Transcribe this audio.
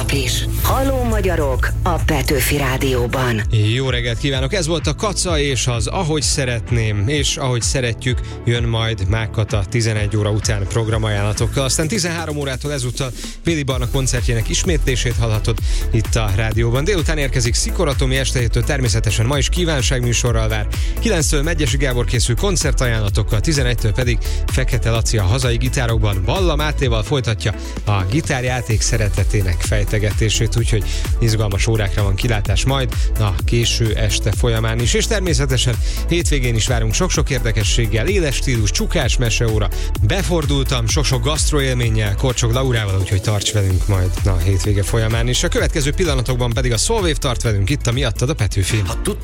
Apris. Halló magyarok a Petőfi Rádióban. Jó reggelt kívánok! Ez volt a Kaca és az Ahogy szeretném, és ahogy szeretjük, jön majd Mágkata 11 óra után programajánlatokkal. Aztán 13 órától ezúttal Béli Barna koncertjének ismétlését hallhatod itt a rádióban. Délután érkezik Szikora Tomi, este héttől természetesen ma is kívánságműsorral vár. 9-től Megyesi Gábor készül koncertajánlatokkal, 11-től pedig Fekete Laci a hazai gitárokban Balla Mátéval folytatja a gitárjáték szeretetének fejtegetését, úgyhogy izgalmas órákra van kilátás majd a késő este folyamán is, és természetesen hétvégén is várunk sok-sok érdekességgel, éles stílus, csukás meseóra, befordultam sok-sok gasztroélménnyel, Korcsog Laurával, úgyhogy tarts velünk majd a hétvége folyamán is. A következő pillanatokban pedig a Soulwave tart velünk itt a Miattad a Petőfin.